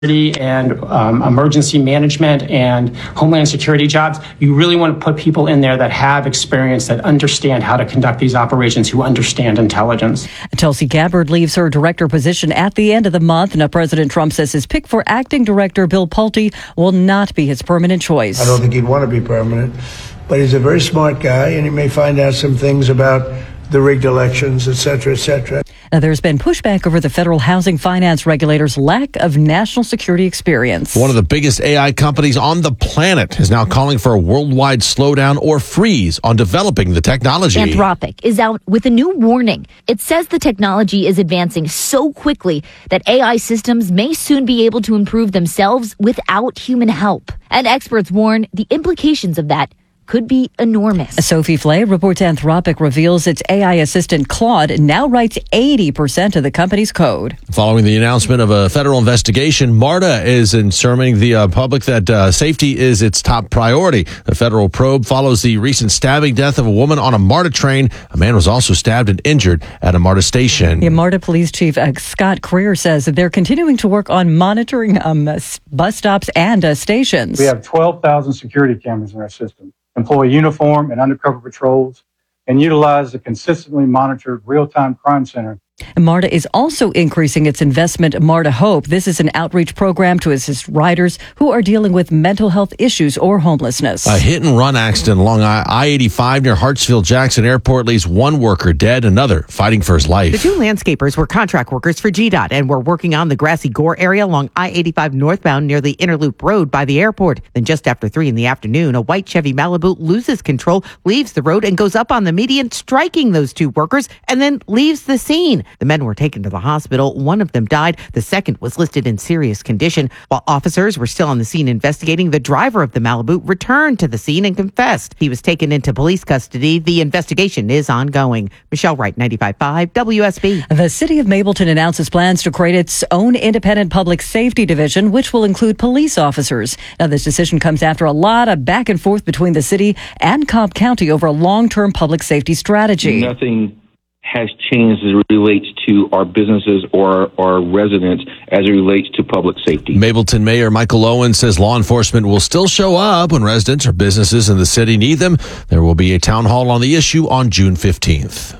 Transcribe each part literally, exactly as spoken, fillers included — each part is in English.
and um, emergency management and homeland security jobs. You really want to put people in there that have experience, that understand how to conduct these operations, who understand intelligence. Tulsi Gabbard leaves her director position at the end of the month. Now, President Trump says his pick for acting director Bill Pulte will not be his permanent choice. I don't think he'd want to be permanent, but he's a very smart guy, and he may find out some things about the rigged elections, et cetera, et cetera. Now, there's been pushback over the federal housing finance regulators' lack of national security experience. One of the biggest A I companies on the planet is now calling for a worldwide slowdown or freeze on developing the technology. Anthropic is out with a new warning. It says the technology is advancing so quickly that A I systems may soon be able to improve themselves without human help. And experts warn the implications of that could be enormous. Sophie Flay reports Anthropic reveals its A I assistant Claude now writes eighty percent of the company's code. Following the announcement of a federal investigation, MARTA is informing the uh, public that uh, safety is its top priority. The federal probe follows the recent stabbing death of a woman on a MARTA train. A man was also stabbed and injured at a MARTA station. Yeah, MARTA Police Chief uh, Scott Creer says that they're continuing to work on monitoring um, bus stops and uh, stations. We have twelve thousand security cameras in our system, employ uniform and undercover patrols, and utilize the consistently monitored real-time crime center. MARTA is also increasing its investment, MARTA Hope. This is an outreach program to assist riders who are dealing with mental health issues or homelessness. A hit-and-run accident along I eighty-five near Hartsfield-Jackson Airport leaves one worker dead, another fighting for his life. The two landscapers were contract workers for G DOT and were working on the Grassy Gore area along I eighty-five northbound near the Interloop Road by the airport. Then just after three in the afternoon, a white Chevy Malibu loses control, leaves the road, and goes up on the median, striking those two workers, and then leaves the scene. The men were taken to the hospital. One of them died. The second was listed in serious condition. While officers were still on the scene investigating, the driver of the Malibu returned to the scene and confessed. He was taken into police custody. The investigation is ongoing. Michelle Wright, ninety-five point five W S B. The city of Mableton announces plans to create its own independent public safety division, which will include police officers. Now, this decision comes after a lot of back and forth between the city and Cobb County over a long-term public safety strategy. Nothing has changed as it relates to our businesses or our residents as it relates to public safety. Mableton Mayor Michael Owen says law enforcement will still show up when residents or businesses in the city need them. There will be a town hall on the issue on June fifteenth.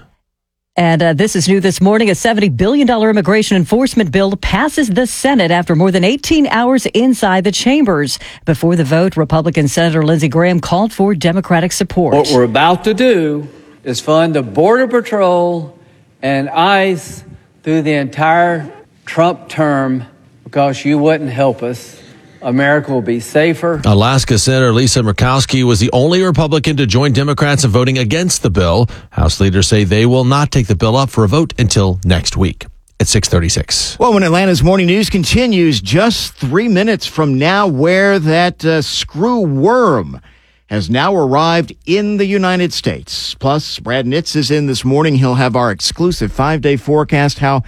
And uh, this is new this morning. A seventy billion dollars immigration enforcement bill passes the Senate after more than eighteen hours inside the chambers. Before the vote, Republican Senator Lindsey Graham called for Democratic support. What we're about to do is fund the Border Patrol and ICE through the entire Trump term because you wouldn't help us. America will be safer. Alaska Senator Lisa Murkowski was the only Republican to join Democrats in voting against the bill. House leaders say they will not take the bill up for a vote until next week. At six thirty-six. Well, when Atlanta's Morning News continues just three minutes from now, where that uh, screw worm has now arrived in the United States. Plus, Brad Nitz is in this morning. He'll have our exclusive five-day forecast. How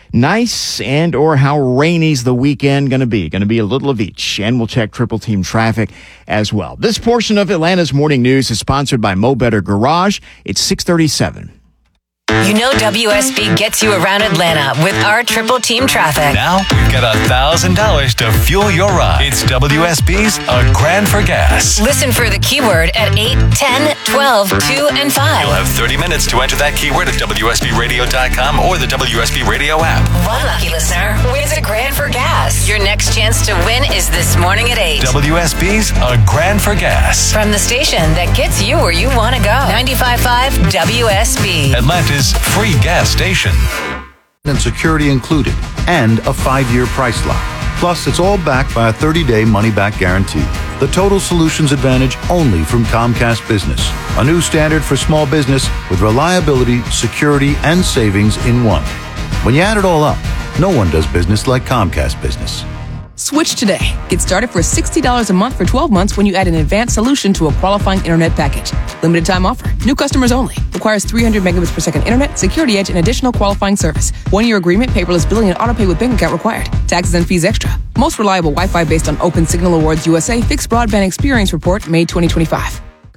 nice and or how rainy's the weekend going to be. Going to be a little of each. And we'll check triple team traffic as well. This portion of Atlanta's Morning News is sponsored by Mo Better Garage. It's six thirty-seven. You know W S B gets you around Atlanta with our triple team traffic. Now we've got a thousand dollars to fuel your ride. It's W S B's A Grand for Gas. Listen for the keyword at eight, ten, twelve, two, and five. You'll have thirty minutes to enter that keyword at W S B radio dot com or the W S B Radio app. One lucky listener wins a grand for gas. Your next chance to win is this morning at eight. W S B's A Grand for Gas. From the station that gets you where you want to go. ninety-five point five W S B. Atlanta's free gas station. And security included, and a five-year price lock. Plus, it's all backed by a thirty-day money-back guarantee. The Total Solutions Advantage only from Comcast Business. A new standard for small business with reliability, security, and savings in one. When you add it all up, no one does business like Comcast Business. Switch today. Get started for sixty dollars a month for twelve months when you add an advanced solution to a qualifying internet package. Limited time offer. New customers only. Requires three hundred megabits per second internet, security edge, and additional qualifying service. One-year agreement, paperless billing, and auto pay with bank account required. Taxes and fees extra. Most reliable Wi-Fi based on Open Signal Awards U S A Fixed Broadband Experience Report, May twenty twenty-five.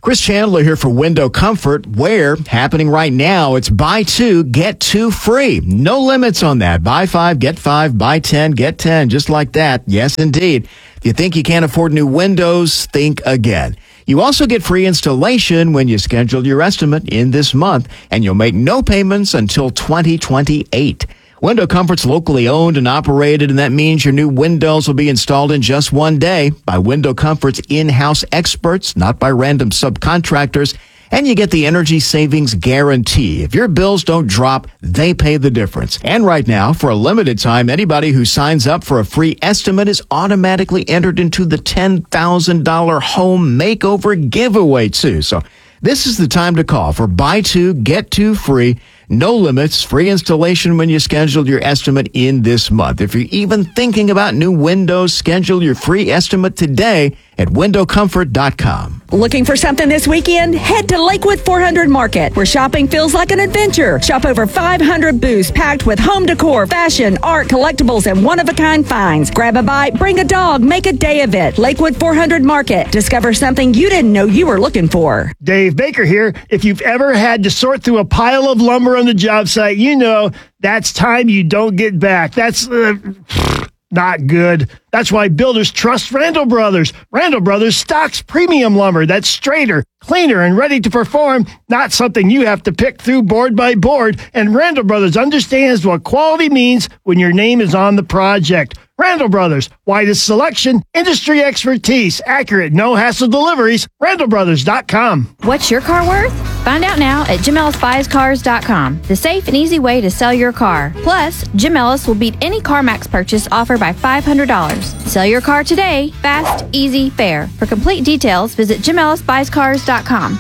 Chris Chandler here for Window Comfort, where, happening right now, it's buy two, get two free. No limits on that. Buy five, get five, buy ten, get ten, just like that. Yes, indeed. If you think you can't afford new windows, think again. You also get free installation when you schedule your estimate in this month, and you'll make no payments until twenty twenty-eight. Window Comfort's locally owned and operated, and that means your new windows will be installed in just one day by Window Comfort's in-house experts, not by random subcontractors. And you get the energy savings guarantee. If your bills don't drop, they pay the difference. And right now, for a limited time, anybody who signs up for a free estimate is automatically entered into the ten thousand dollars home makeover giveaway, too. So this is the time to call for buy two, get two free. No limits, free installation when you schedule your estimate in this month. If you're even thinking about new windows, schedule your free estimate today at window comfort dot com. Looking for something this weekend? Head to Lakewood four hundred Market, where shopping feels like an adventure. Shop over five hundred booths packed with home decor, fashion, art, collectibles, and one-of-a-kind finds. Grab a bite, bring a dog, make a day of it. Lakewood four hundred Market. Discover something you didn't know you were looking for. Dave Baker here. If you've ever had to sort through a pile of lumber on the job site, you know that's time you don't get back. That's uh, not good. That's why builders trust Randall Brothers. Randall Brothers stocks premium lumber that's straighter, cleaner, and ready to perform, not something you have to pick through board by board. And Randall Brothers understands what quality means when your name is on the project. Randall Brothers, widest selection, industry expertise, accurate, no-hassle deliveries, randall brothers dot com. What's your car worth? Find out now at Jim Ellis Buys Cars dot com, the safe and easy way to sell your car. Plus, Jim Ellis will beat any CarMax purchase offered by five hundred dollars. Sell your car today, fast, easy, fair. For complete details, visit Jim Ellis Buys Cars dot com.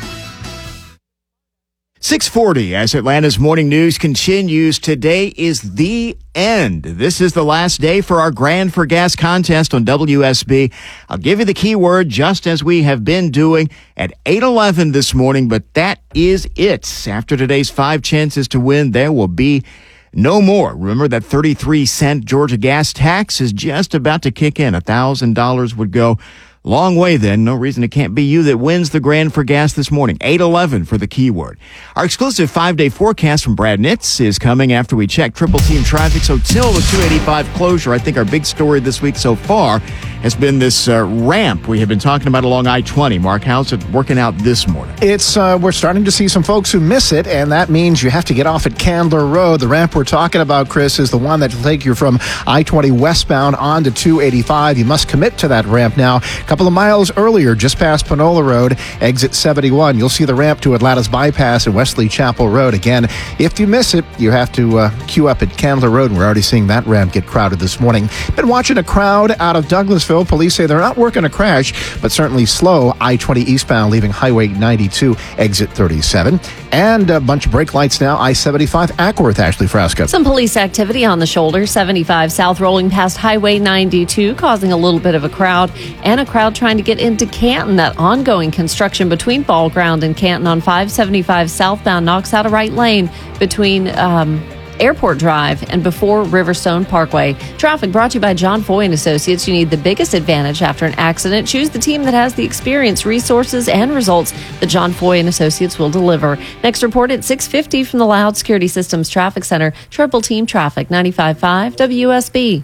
six forty as Atlanta's morning news continues. Today is the end. This is the last day for our Grand for Gas contest on W S B. I'll give you the keyword just as we have been doing at eight eleven this morning, but that is it. After today's five chances to win, there will be no more. Remember that thirty-three cent Georgia gas tax is just about to kick in. one thousand dollars would go long way then. No reason it can't be you that wins the Grand for Gas this morning. eight eleven for the keyword. Our exclusive five-day forecast from Brad Nitz is coming after we check triple team traffic. So till the two eighty-five closure, I think our big story this week so far has been this uh, ramp we have been talking about along I twenty. Mark, how's it working out this morning? It's uh, we're starting to see some folks who miss it, and that means you have to get off at Candler Road. The ramp we're talking about, Chris, is the one that will take you from I twenty westbound on to two eighty-five. You must commit to that ramp now. A couple of miles earlier, just past Panola Road, exit seventy-one, you'll see the ramp to Atlanta's Bypass and Wesley Chapel Road. Again, if you miss it, you have to uh, queue up at Candler Road, and we're already seeing that ramp get crowded this morning. Been watching a crowd out of Douglasville. Police say they're not working a crash, but certainly slow I twenty eastbound, leaving Highway ninety-two, exit thirty-seven. And a bunch of brake lights now, I seventy-five, Ackworth, Ashley Frasca. Some police activity on the shoulder, seventy-five south rolling past Highway ninety-two, causing a little bit of a crowd, and a crowd trying to get into Canton. That ongoing construction between Ball Ground and Canton on five seventy-five southbound knocks out a right lane between um, Airport Drive and before Riverstone Parkway. Traffic brought to you by John Foy and Associates. You need the biggest advantage after an accident. Choose the team that has the experience, resources, and results that John Foy and Associates will deliver. Next report at six fifty from the Loud Security Systems Traffic Center. Triple Team Traffic, ninety-five point five W S B.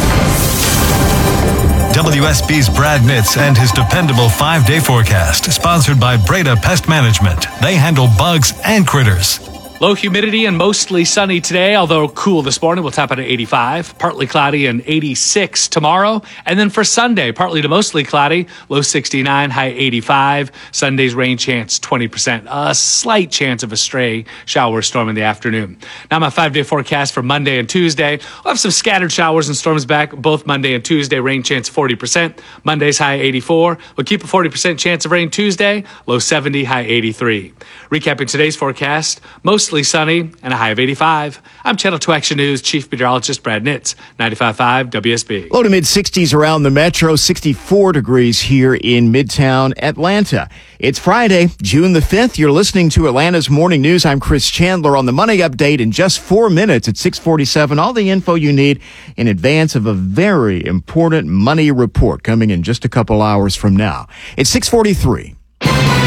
W S B's Brad Nitz and his dependable five-day forecast, sponsored by Breda Pest Management. They handle bugs and critters. Low humidity and mostly sunny today, although cool this morning. We'll top out at eighty-five. Partly cloudy and eighty-six tomorrow. And then for Sunday, partly to mostly cloudy, low sixty-nine, high eighty-five. Sunday's rain chance twenty percent. A slight chance of a stray shower or storm in the afternoon. Now my five-day forecast for Monday and Tuesday. We'll have some scattered showers and storms back both Monday and Tuesday. Rain chance forty percent. Monday's high eighty-four. We'll keep a forty percent chance of rain Tuesday. Low seventy, high eighty-three. Recapping today's forecast, mostly sunny and a high of eighty-five. I'm Channel two Action News Chief Meteorologist Brad Nitz, ninety-five point five W S B. Low to mid sixties around the metro, sixty-four degrees here in Midtown Atlanta. It's Friday, June the fifth. You're listening to Atlanta's Morning News. I'm Chris Chandler on the Money Update in just four minutes at six forty-seven. All the info you need in advance of a very important money report coming in just a couple hours from now. It's six forty-three.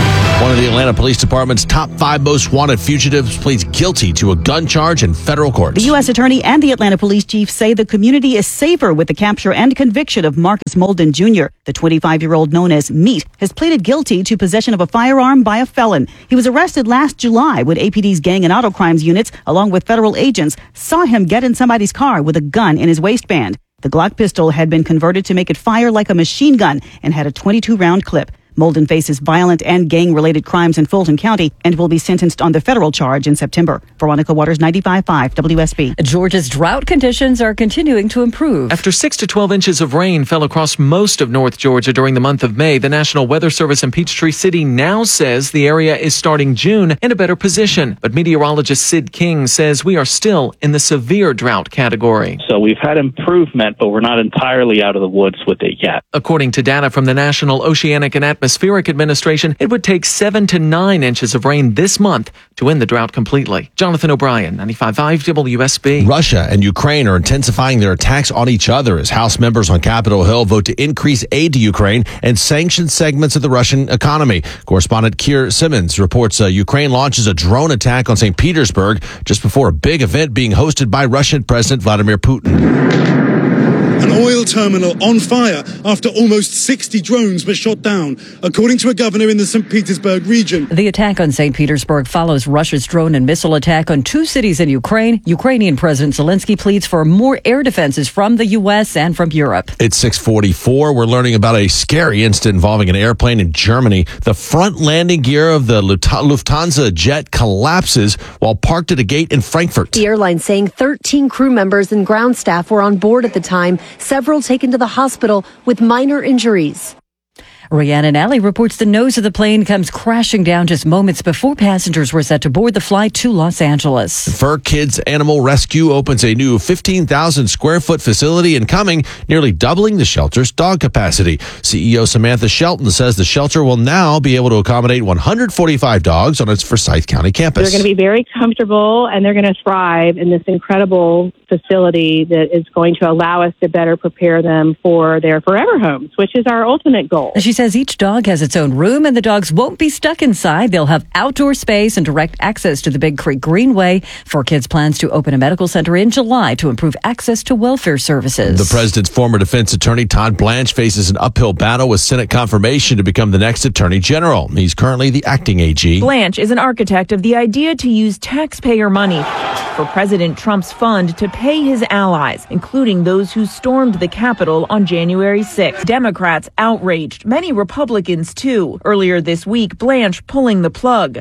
One of the Atlanta Police Department's top five most wanted fugitives pleads guilty to a gun charge in federal court. The U S Attorney and the Atlanta Police Chief say the community is safer with the capture and conviction of Marcus Molden Junior The twenty-five-year-old known as Meat has pleaded guilty to possession of a firearm by a felon. He was arrested last July when A P D's gang and auto crimes units, along with federal agents, saw him get in somebody's car with a gun in his waistband. The Glock pistol had been converted to make it fire like a machine gun and had a twenty-two round clip. Molden faces violent and gang-related crimes in Fulton County and will be sentenced on the federal charge in September. Veronica Waters, ninety-five point five W S B. Georgia's drought conditions are continuing to improve. After six to twelve inches of rain fell across most of North Georgia during the month of May, the National Weather Service in Peachtree City now says the area is starting June in a better position. But meteorologist Sid King says we are still in the severe drought category. So we've had improvement, but we're not entirely out of the woods with it yet. According to data from the National Oceanic and Atmospheric Administration, it would take seven to nine inches of rain this month to end the drought completely. Jonathan O'Brien, ninety-five point five W S B. Russia and Ukraine are intensifying their attacks on each other as House members on Capitol Hill vote to increase aid to Ukraine and sanction segments of the Russian economy. Correspondent Keir Simmons reports uh, Ukraine launches a drone attack on Saint Petersburg just before a big event being hosted by Russian President Vladimir Putin. An oil terminal on fire after almost sixty drones were shot down, according to a governor in the Saint Petersburg region. The attack on Saint Petersburg follows Russia's drone and missile attack on two cities in Ukraine. Ukrainian President Zelensky pleads for more air defenses from the U S and from Europe. It's six forty-four. We're learning about a scary incident involving an airplane in Germany. The front landing gear of the Lufthansa jet collapses while parked at a gate in Frankfurt. The airline saying thirteen crew members and ground staff were on board at the time, several taken to the hospital with minor injuries. Rhiannon Alley reports the nose of the plane comes crashing down just moments before passengers were set to board the flight to Los Angeles. Fur Kids Animal Rescue opens a new fifteen thousand square foot facility in Cumming, nearly doubling the shelter's dog capacity. C E O Samantha Shelton says the shelter will now be able to accommodate one hundred forty-five dogs on its Forsyth County campus. They're going to be very comfortable and they're going to thrive in this incredible facility that is going to allow us to better prepare them for their forever homes, which is our ultimate goal. She says each dog has its own room and the dogs won't be stuck inside. They'll have outdoor space and direct access to the Big Creek Greenway. Fur Kids plans to open a medical center in July to improve access to welfare services. The president's former defense attorney, Todd Blanche, faces an uphill battle with Senate confirmation to become the next attorney general. He's currently the acting A G. Blanche is an architect of the idea to use taxpayer money for President Trump's fund to pay his allies, including those who stormed the Capitol on January sixth. Democrats outraged, many Republicans too. Earlier this week, Blanche pulling the plug.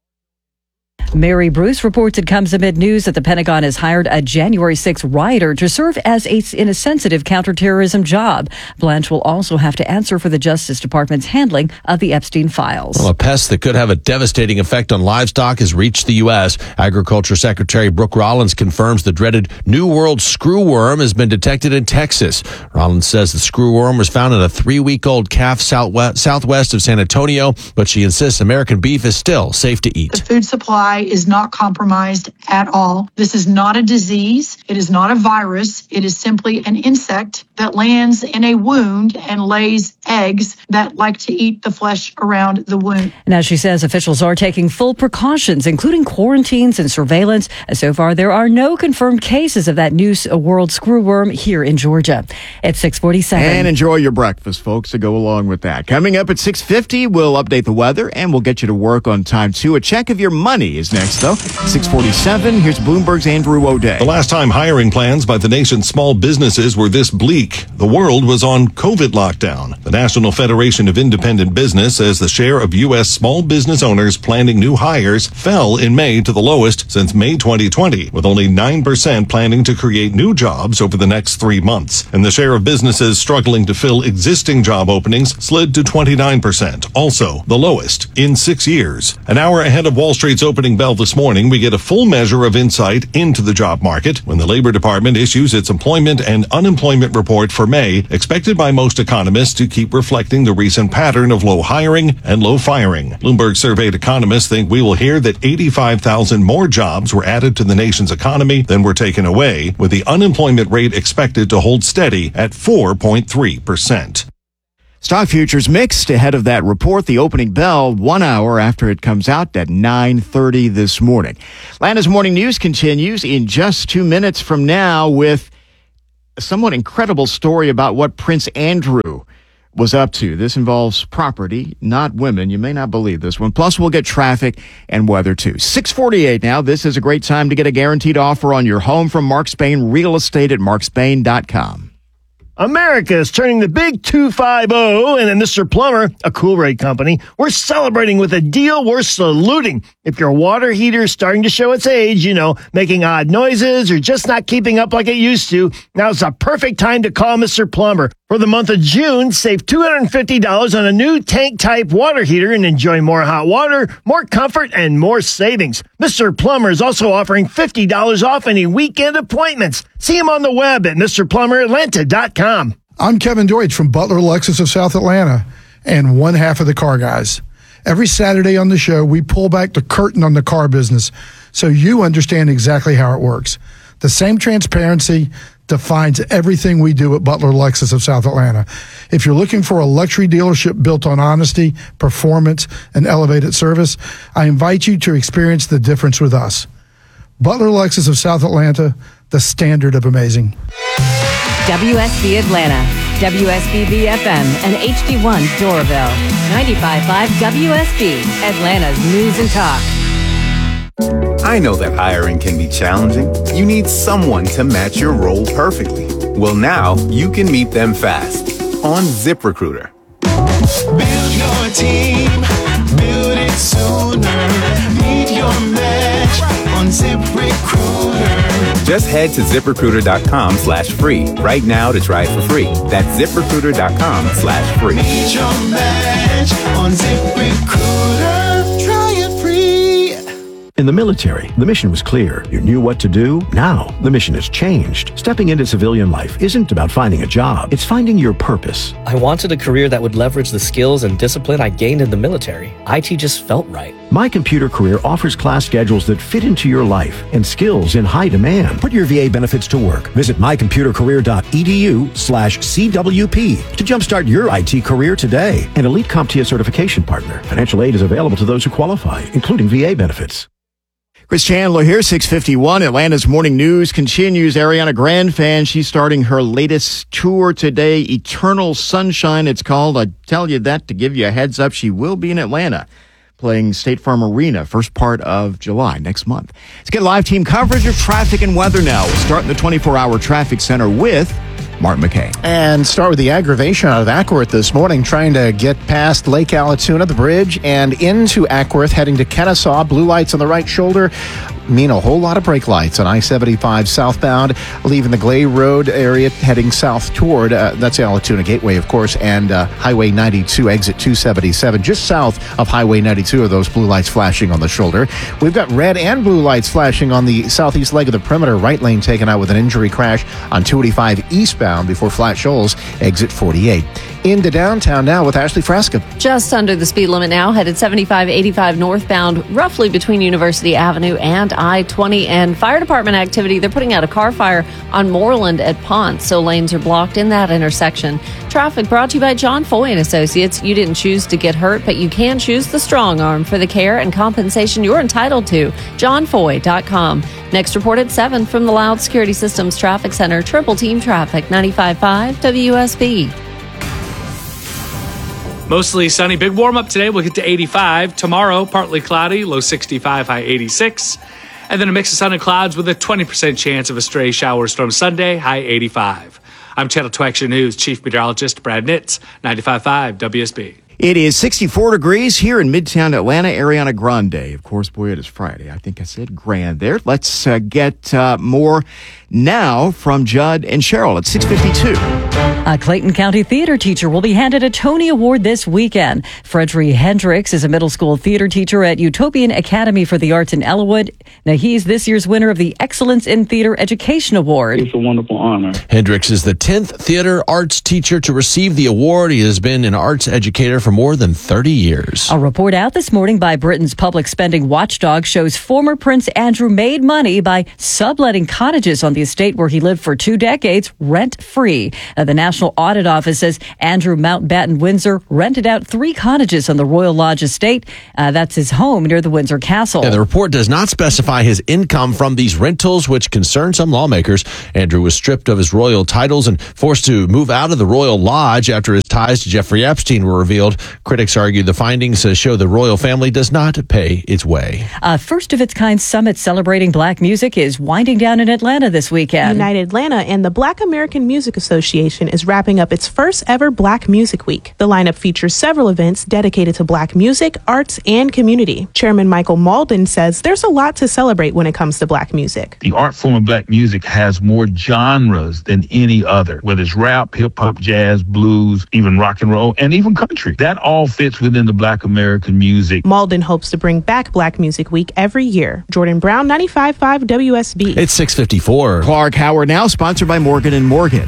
Mary Bruce reports it comes amid news that the Pentagon has hired a January sixth rioter to serve as a, in a sensitive counterterrorism job. Blanche will also have to answer for the Justice Department's handling of the Epstein files. Well, a pest that could have a devastating effect on livestock has reached the U S. Agriculture Secretary Brooke Rollins confirms the dreaded New World screwworm has been detected in Texas. Rollins says the screwworm was found in a three-week-old calf southwest, southwest of San Antonio, but she insists American beef is still safe to eat. The food supply is not compromised at all. This is not a disease. It is not a virus. It is simply an insect that lands in a wound and lays eggs that like to eat the flesh around the wound. And as she says, officials are taking full precautions, including quarantines and surveillance. So far, there are no confirmed cases of that new world screwworm here in Georgia. It's six forty-seven. And enjoy your breakfast, folks, to go along with that. Coming up at six fifty, we'll update the weather and we'll get you to work on time, too. A check of your money is next, though. six forty-seven, here's Bloomberg's Andrew O'Day. The last time hiring plans by the nation's small businesses were this bleak, the world was on COVID lockdown. The National Federation of Independent Business says the share of U S small business owners planning new hires fell in May to the lowest since May twenty twenty, with only nine percent planning to create new jobs over the next three months. And the share of businesses struggling to fill existing job openings slid to twenty-nine percent, also the lowest in six years. An hour ahead of Wall Street's opening bell this morning, we get a full measure of insight into the job market when the Labor Department issues its employment and unemployment report for May, expected by most economists to keep reflecting the recent pattern of low hiring and low firing. Bloomberg surveyed economists think we will hear that eighty-five thousand more jobs were added to the nation's economy than were taken away, with the unemployment rate expected to hold steady at four point three percent. Stock futures mixed ahead of that report. The opening bell one hour after it comes out at nine thirty this morning. Atlanta's Morning News continues in just two minutes from now with a somewhat incredible story about what Prince Andrew was up to. This involves property, not women. You may not believe this one. Plus, we'll get traffic and weather, too. six forty-eight now. This is a great time to get a guaranteed offer on your home from Mark Spain Real Estate at mark spain dot com. America is turning the big two five zero, and at Mister Plumber, a cool rate company, we're celebrating with a deal we're saluting. If your water heater is starting to show its age, you know, making odd noises or just not keeping up like it used to, now's the perfect time to call Mister Plumber. For the month of June, save two hundred fifty dollars on a new tank-type water heater and enjoy more hot water, more comfort, and more savings. Mister Plumber is also offering fifty dollars off any weekend appointments. See him on the web at Mr Plumber Atlanta dot com. I'm Kevin Deutsch from Butler Lexus of South Atlanta and one half of the Car Guys. Every Saturday on the show, we pull back the curtain on the car business so you understand exactly how it works. The same transparency defines everything we do at Butler Lexus of South Atlanta. If you're looking for a luxury dealership built on honesty, performance, and elevated service, I invite you to experience the difference with us. Butler Lexus of South Atlanta, the standard of amazing. W S B Atlanta, W S B V F M, and H D one Doraville. ninety-five point five W S B, Atlanta's news and talk. I know that hiring can be challenging. You need someone to match your role perfectly. Well, now you can meet them fast on ZipRecruiter. Build your team, build it sooner. Meet your match on ZipRecruiter. Just head to ZipRecruiter.com slash free right now to try it for free. That's ZipRecruiter.com slash free. Meet your match on ZipRecruiter. Try it free. In the military, the mission was clear. You knew what to do. Now, the mission has changed. Stepping into civilian life isn't about finding a job. It's finding your purpose. I wanted a career that would leverage the skills and discipline I gained in the military. I T just felt right. My Computer Career offers class schedules that fit into your life and skills in high demand. Put your V A benefits to work. Visit mycomputercareer.edu slash CWP to jumpstart your I T career today. An Elite CompTIA certification partner. Financial aid is available to those who qualify, including V A benefits. Chris Chandler here, six fifty-one. Atlanta's Morning News continues. Ariana Grande fan, she's starting her latest tour today, Eternal Sunshine, it's called. I tell you that to give you a heads up. She will be in Atlanta playing State Farm Arena first part of July, next month. Let's get live team coverage of traffic and weather now. We'll start in the twenty-four hour traffic center with Mark McKay. And start with the aggravation out of Ackworth this morning, trying to get past Lake Allatoona, the bridge, and into Ackworth, heading to Kennesaw. Blue lights on the right shoulder mean a whole lot of brake lights on I seventy-five southbound, leaving the Glay Road area, heading south toward, uh, that's the Allatoona Gateway, of course, and uh, Highway ninety-two, exit two seventy-seven. Just south of Highway ninety-two are those blue lights flashing on the shoulder. We've got red and blue lights flashing on the southeast leg of the perimeter, right lane taken out with an injury crash on two eighty-five eastbound before Flat Shoals, exit forty-eight. Into downtown now with Ashley Frasca. Just under the speed limit now, headed seventy-five eighty-five northbound, roughly between University Avenue and I twenty. And fire department activity, they're putting out a car fire on Moreland at Ponce, so lanes are blocked in that intersection. Traffic brought to you by John Foy and Associates. You didn't choose to get hurt, but you can choose the strong arm for the care and compensation you're entitled to. john foy dot com. Next report at seven from the Loud Security Systems Traffic Center. Triple Team Traffic, ninety-five point five W S B. Mostly sunny. Big warm up today. We'll get to eighty-five. Tomorrow, partly cloudy, low sixty-five, high eighty-six. And then a mix of sun and clouds with a twenty percent chance of a stray shower storm Sunday, high eighty-five. I'm Channel two Action News Chief Meteorologist Brad Nitz, ninety-five point five W S B. It is sixty-four degrees here in Midtown Atlanta. Ariana Grande. Of course, boy, it is Friday. I think I said grand there. Let's uh, get uh, more now from Judd and Cheryl at six fifty-two. A Clayton County theater teacher will be handed a Tony Award this weekend. Fredry Hendricks is a middle school theater teacher at Utopian Academy for the Arts in Elwood. Now, he's this year's winner of the Excellence in Theater Education Award. It's a wonderful honor. Hendricks is the tenth theater arts teacher to receive the award. He has been an arts educator for for more than thirty years. A report out this morning by Britain's public spending watchdog shows former Prince Andrew made money by subletting cottages on the estate where he lived for two decades rent-free. Uh, the National Audit Office says Andrew Mountbatten Windsor rented out three cottages on the Royal Lodge estate. Uh, that's his home near the Windsor Castle. Yeah, the report does not specify his income from these rentals, which concern some lawmakers. Andrew was stripped of his royal titles and forced to move out of the Royal Lodge after his ties to Jeffrey Epstein were revealed. Critics argue the findings uh, show the royal family does not pay its way. A first-of-its-kind summit celebrating black music is winding down in Atlanta this weekend. Unite Atlanta and the Black American Music Association is wrapping up its first ever Black Music Week. The lineup features several events dedicated to black music, arts, and community. Chairman Michael Malden says there's a lot to celebrate when it comes to black music. The art form of black music has more genres than any other, whether it's rap, hip-hop, jazz, blues, even rock and roll, and even country. That all fits within the Black American music. Malden hopes to bring back Black Music Week every year. Jordan Brown, ninety-five point five W S B. It's six fifty-four. Clark Howard now, sponsored by Morgan and Morgan.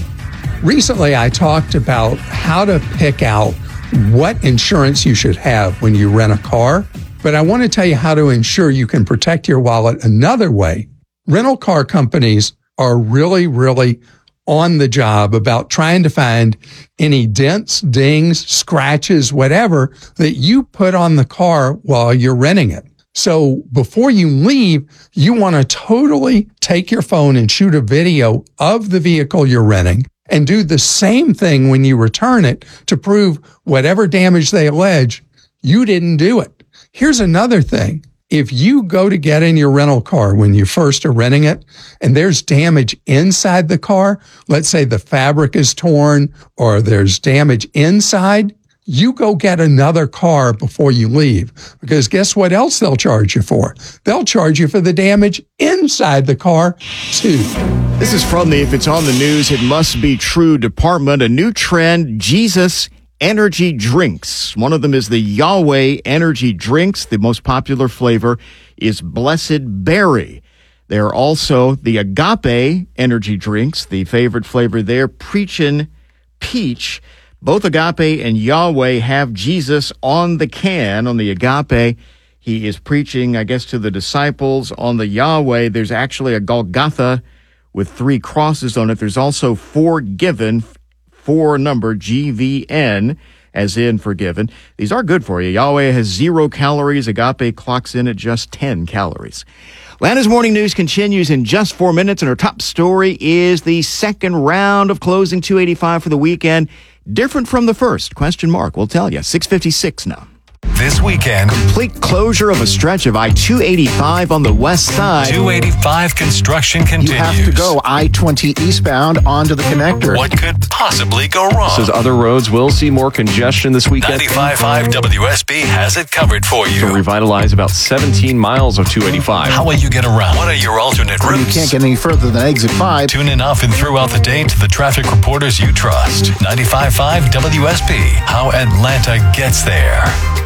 Recently, I talked about how to pick out what insurance you should have when you rent a car, but I want to tell you how to ensure you can protect your wallet another way. Rental car companies are really, really on the job about trying to find any dents, dings, scratches, whatever that you put on the car while you're renting it. So before you leave, you want to totally take your phone and shoot a video of the vehicle you're renting and do the same thing when you return it to prove whatever damage they allege, you didn't do it. Here's another thing. If you go to get in your rental car when you first are renting it and there's damage inside the car, let's say the fabric is torn or there's damage inside, you go get another car before you leave, because guess what else they'll charge you for? They'll charge you for the damage inside the car, too. This is from the If It's on the News, It Must Be True department. A new trend, Jesus energy drinks. One of them is the Yahweh energy drinks. The most popular flavor is Blessed Berry. There are also the Agape energy drinks. The favorite flavor there, Preachin' Peach. Both Agape and Yahweh have Jesus on the can. On the Agape, he is preaching, I guess, to the disciples. On the Yahweh, there's actually a Golgotha with three crosses on it. There's also forgiven, four number G V N, as in forgiven. These are good for you. Yahweh has zero calories. Agape clocks in at just ten calories. Atlanta's Morning News continues in just four minutes, and our top story is the second round of Closing two eighty-five for the weekend. Different from the first? Question mark. We'll tell you. six fifty-six now. This weekend, complete closure of a stretch of I two eighty-five on the west side. two eighty-five construction continues. You have to go I twenty eastbound onto the connector. What could possibly go wrong? Says other roads will see more congestion this weekend. ninety-five point five W S B has it covered for you. To revitalize about seventeen miles of two eighty-five. How will you get around? What are your alternate routes? You can't get any further than exit five. Tune in often throughout the day to the traffic reporters you trust. ninety-five point five W S B. How Atlanta gets there.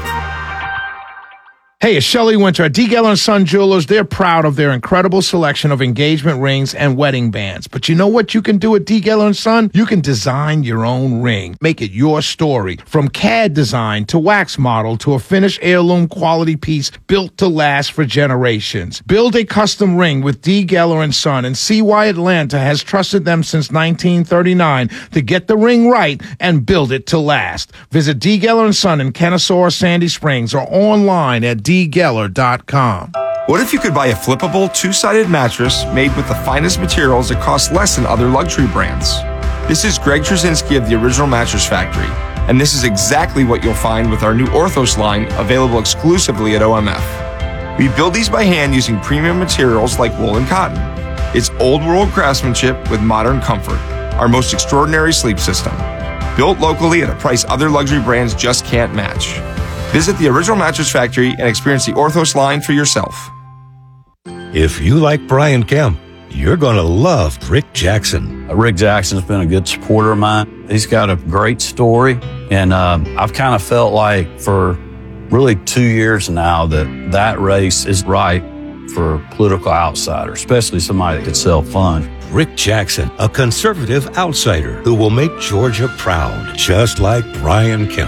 Hey, it's Shelley Winter at D. Geller and Son Jewelers. They're proud of their incredible selection of engagement rings and wedding bands. But you know what you can do at D. Geller and Son? You can design your own ring. Make it your story. From C A D design to wax model to a finished heirloom quality piece built to last for generations. Build a custom ring with D. Geller and Son and see why Atlanta has trusted them since nineteen thirty-nine to get the ring right and build it to last. Visit D. Geller and Son in Kennesaw, Sandy Springs, or online at d geller dot com. What if you could buy a flippable, two-sided mattress made with the finest materials that cost less than other luxury brands? This is Greg Trzynski of the Original Mattress Factory, and this is exactly what you'll find with our new Orthos line, available exclusively at O M F. We build these by hand using premium materials like wool and cotton. It's old-world craftsmanship with modern comfort, our most extraordinary sleep system. Built locally at a price other luxury brands just can't match. Visit the Original Mattress Factory and experience the Orthos line for yourself. If you like Brian Kemp, you're going to love Rick Jackson. Uh, Rick Jackson's been a good supporter of mine. He's got a great story, and uh, I've kind of felt like for really two years now that that race is right for a political outsider, especially somebody that could sell fun. Rick Jackson, a conservative outsider who will make Georgia proud, just like Brian Kemp.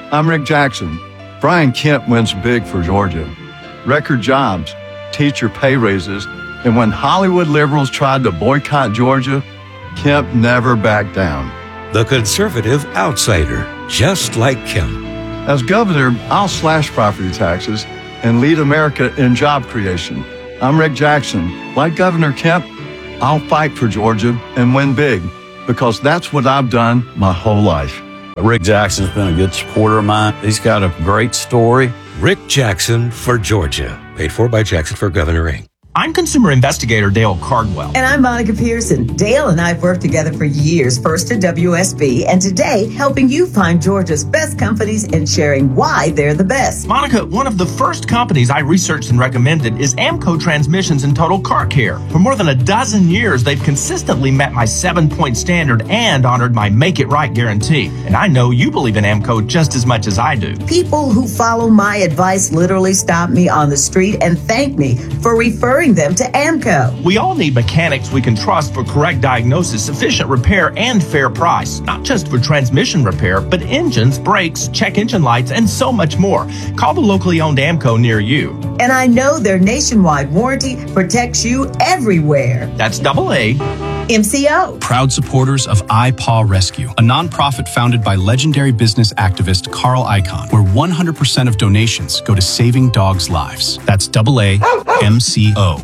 I'm Rick Jackson. Brian Kemp wins big for Georgia. Record jobs, teacher pay raises, and when Hollywood liberals tried to boycott Georgia, Kemp never backed down. The conservative outsider, just like Kemp. As governor, I'll slash property taxes and lead America in job creation. I'm Rick Jackson. Like Governor Kemp, I'll fight for Georgia and win big, because that's what I've done my whole life. Rick Jackson's been a good supporter of mine. He's got a great story. Rick Jackson for Georgia. Paid for by Jackson for Governor Incorporated. I'm consumer investigator Dale Cardwell. And I'm Monica Pearson. Dale and I have worked together for years, first at W S B, and today helping you find Georgia's best companies and sharing why they're the best. Monica, one of the first companies I researched and recommended is Amco Transmissions and Total Car Care. For more than a dozen years, they've consistently met my seven-point standard and honored my Make It Right guarantee. And I know you believe in Amco just as much as I do. People who follow my advice literally stop me on the street and thank me for referring them to Amco. We all need mechanics we can trust for correct diagnosis, sufficient repair, and fair price. Not just for transmission repair, but engines, brakes, check engine lights, and so much more. Call the locally owned Amco near you. And I know their nationwide warranty protects you everywhere. That's double A. M C O. Proud supporters of iPaw Rescue, a nonprofit founded by legendary business activist Carl Icahn, where one hundred percent of donations go to saving dogs' lives. That's double A M C O.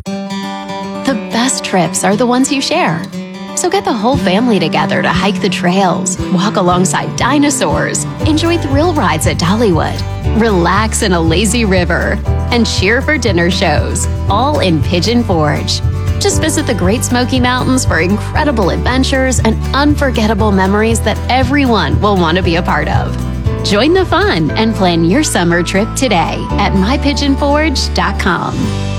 The best trips are the ones you share. So get the whole family together to hike the trails, walk alongside dinosaurs, enjoy thrill rides at Dollywood, relax in a lazy river, and cheer for dinner shows, all in Pigeon Forge. Just visit the Great Smoky Mountains for incredible adventures and unforgettable memories that everyone will want to be a part of. Join the fun and plan your summer trip today at my pigeon forge dot com.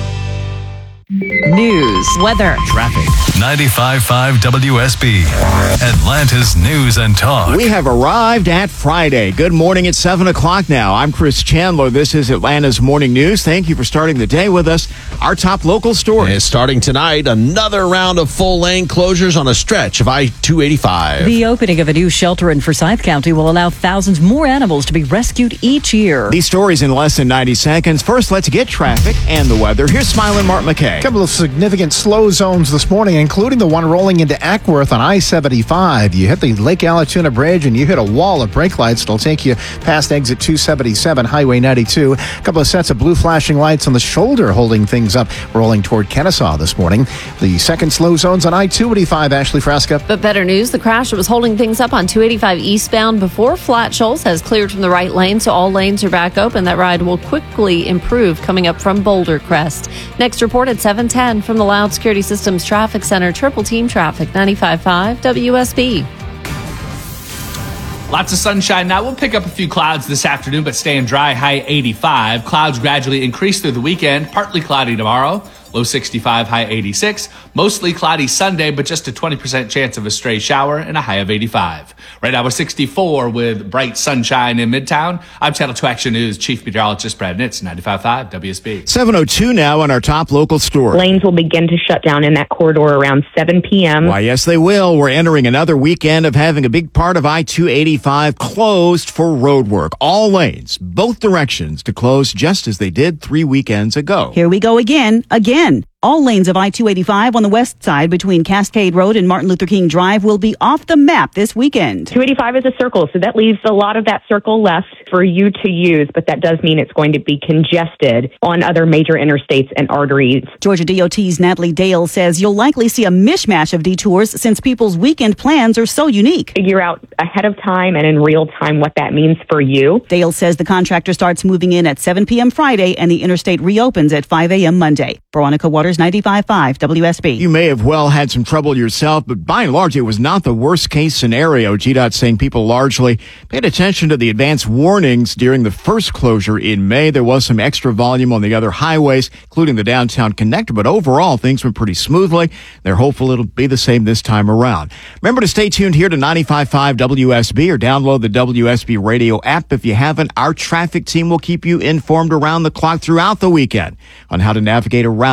News, weather, traffic. ninety-five point five W S B, Atlanta's news and talk. We have arrived at Friday. Good morning. It's seven o'clock now. I'm Chris Chandler. This is Atlanta's Morning News. Thank you for starting the day with us. Our top local story. Is starting tonight, another round of full lane closures on a stretch of I two eighty-five. The opening of a new shelter in Forsyth County will allow thousands more animals to be rescued each year. These stories in less than ninety seconds. First, let's get traffic and the weather. Here's Smiling Mark McKay. A couple of significant slow zones this morning, including the one rolling into Ackworth on I seventy-five. You hit the Lake Allatoona Bridge and you hit a wall of brake lights. It'll take you past exit two seventy-seven, Highway ninety-two. A couple of sets of blue flashing lights on the shoulder holding things up, rolling toward Kennesaw this morning. The second slow zones on I two eighty-five, Ashley Fresca. But better news, the crash that was holding things up on two eighty-five eastbound before Flat Shoals has cleared from the right lane, so all lanes are back open. That ride will quickly improve coming up from Boulder Crest. Next report at seven ten from the Loud Security Systems Traffic Center. Triple Team Traffic, ninety-five point five W S B. Lots of sunshine now. We'll pick up a few clouds this afternoon, but staying dry, high eighty-five. Clouds gradually increase through the weekend. Partly cloudy tomorrow. Low sixty-five, high eighty-six. Mostly cloudy Sunday, but just a twenty percent chance of a stray shower and a high of eighty-five. Right now we're sixty-four with bright sunshine in Midtown. I'm Channel two Action News Chief Meteorologist Brad Nitz, ninety-five point five W S B. seven oh two now on our top local story. Lanes will begin to shut down in that corridor around seven p.m. Why, yes, they will. We're entering another weekend of having a big part of I two eighty-five closed for road work. All lanes, both directions, to close just as they did three weekends ago. Here we go again, again. All lanes of I two eighty-five on the west side between Cascade Road and Martin Luther King Drive will be off the map this weekend. two eighty-five is a circle, so that leaves a lot of that circle left for you to use, but that does mean it's going to be congested on other major interstates and arteries. Georgia D O T's Natalie Dale says you'll likely see a mishmash of detours since people's weekend plans are so unique. Figure out ahead of time and in real time what that means for you. Dale says the contractor starts moving in at seven p.m. Friday and the interstate reopens at five a.m. Monday. Veronica Waters, ninety-five point five W S B. You may have well had some trouble yourself, but by and large, it was not the worst case scenario. G DOT saying people largely paid attention to the advance warnings during the first closure in May. There was some extra volume on the other highways, including the downtown connector, but overall, things went pretty smoothly. They're hopeful it'll be the same this time around. Remember to stay tuned here to ninety-five point five W S B or download the W S B radio app if you haven't. Our traffic team will keep you informed around the clock throughout the weekend on how to navigate around the I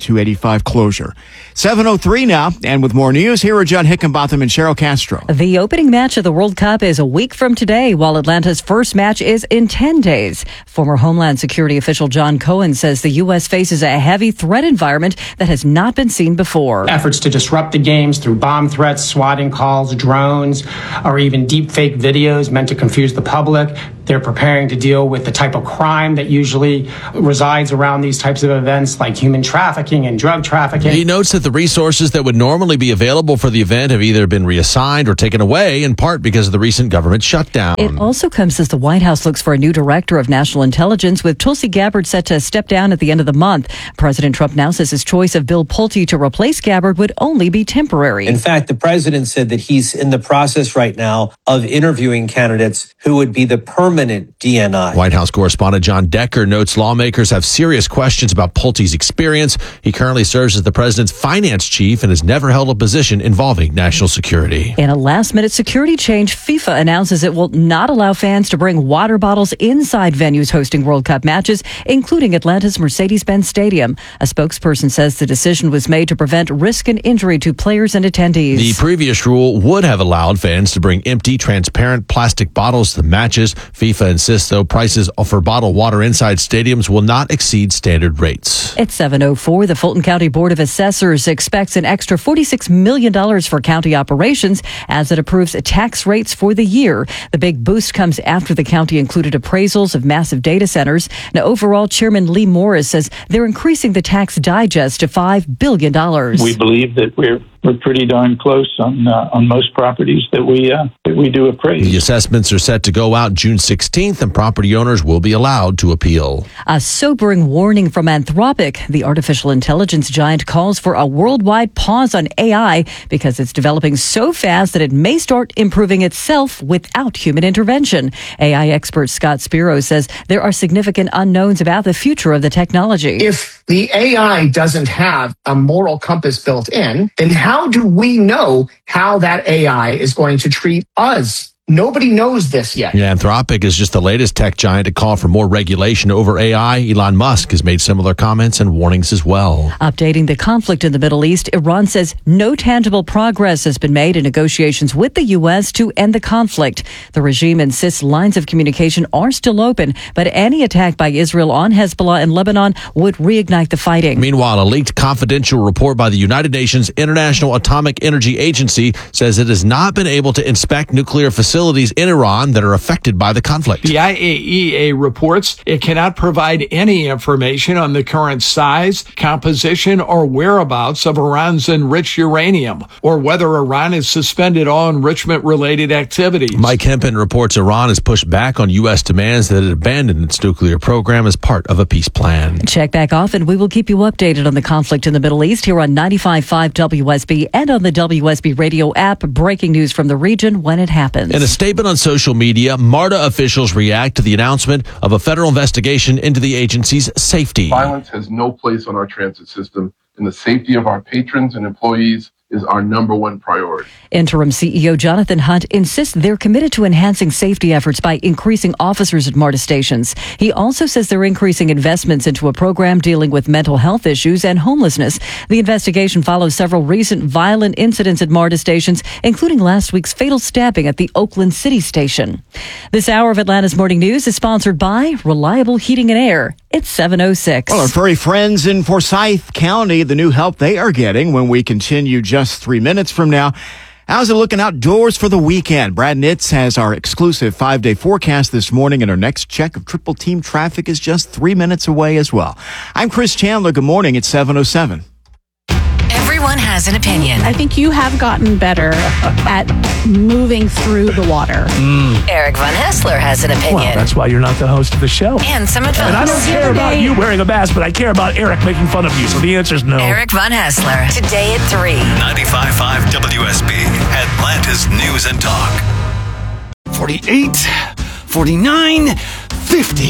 two eighty-five closure. seven oh three now, and with more news, here are John Hickenbotham and Cheryl Castro. The opening match of the World Cup is a week from today, while Atlanta's first match is in ten days. Former Homeland Security official John Cohen says the U S faces a heavy threat environment that has not been seen before. Efforts to disrupt the games through bomb threats, swatting calls, drones, or even deep fake videos meant to confuse the public. They're preparing to deal with the type of crime that usually resides around these types of events, like human trafficking and drug trafficking. He notes that the resources that would normally be available for the event have either been reassigned or taken away, in part because of the recent government shutdown. It also comes as the White House looks for a new director of national intelligence, with Tulsi Gabbard set to step down at the end of the month. President Trump now says his choice of Bill Pulte to replace Gabbard would only be temporary. In fact, the president said that he's in the process right now of interviewing candidates who would be the permanent D N I. White House correspondent John Decker notes lawmakers have serious questions about Pulte's experience. He currently serves as the president's finance chief and has never held a position involving national security. In a last-minute security change, FIFA announces it will not allow fans to bring water bottles inside venues hosting World Cup matches, including Atlanta's Mercedes-Benz Stadium. A spokesperson says the decision was made to prevent risk and injury to players and attendees. The previous rule would have allowed fans to bring empty, transparent plastic bottles to the matches. FIFA insists, though, prices for bottled water inside stadiums will not exceed standard rates. At seven oh four, the Fulton County Board of Assessors expects an extra forty-six million dollars for county operations as it approves tax rates for the year. The big boost comes after the county included appraisals of massive data centers. Now, overall, Chairman Lee Morris says they're increasing the tax digest to five billion dollars. We believe that we're we're pretty darn close on uh, on most properties that we uh, that we do appraise. The assessments are set to go out June sixteenth, and property owners will be allowed to appeal. A sobering warning from Anthropic. The artificial intelligence giant calls for a worldwide pause on A I because it's developing so fast that it may start improving itself without human intervention. A I expert Scott Spiro says there are significant unknowns about the future of the technology. If the A I doesn't have a moral compass built in, then how do we know how that A I is going to treat us? Nobody knows this yet. Yeah, Anthropic is just the latest tech giant to call for more regulation over A I. Elon Musk has made similar comments and warnings as well. Updating the conflict in the Middle East, Iran says no tangible progress has been made in negotiations with the U S to end the conflict. The regime insists lines of communication are still open, but any attack by Israel on Hezbollah in Lebanon would reignite the fighting. Meanwhile, a leaked confidential report by the United Nations International Atomic Energy Agency says it has not been able to inspect nuclear facilities facilities in Iran that are affected by the conflict. The I A E A reports it cannot provide any information on the current size, composition, or whereabouts of Iran's enriched uranium, or whether Iran has suspended all enrichment-related activities. Mike Hempen reports Iran has pushed back on U S demands that it abandon its nuclear program as part of a peace plan. Check back often. We will keep you updated on the conflict in the Middle East here on ninety-five point five W S B and on the W S B radio app. Breaking news from the region when it happens. In a statement on social media, MARTA officials react to the announcement of a federal investigation into the agency's safety. Violence has no place on our transit system, and the safety of our patrons and employees is our number one priority. Interim C E O Jonathan Hunt insists they're committed to enhancing safety efforts by increasing officers at MARTA stations. He also says they're increasing investments into a program dealing with mental health issues and homelessness. The investigation follows several recent violent incidents at MARTA stations, including last week's fatal stabbing at the Oakland City station. This hour of Atlanta's Morning News is sponsored by Reliable Heating and Air. It's seven oh six. Well, our furry friends in Forsyth County, the new help they are getting when we continue just three minutes from now. How's it looking outdoors for the weekend? Brad Nitz has our exclusive five-day forecast this morning, and our next check of triple team traffic is just three minutes away as well. I'm Chris Chandler. Good morning. It's seven oh seven. Everyone has an opinion. I think you have gotten better at moving through the water. Mm. Eric Von Hessler has an opinion. Well, that's why you're not the host of the show. And some advice. And I don't care about you wearing a mask, but I care about Eric making fun of you. So the answer is no. Eric Von Hessler, today at three. ninety-five point five W S B, Atlanta's News and Talk. forty-eight, forty-nine, fifty.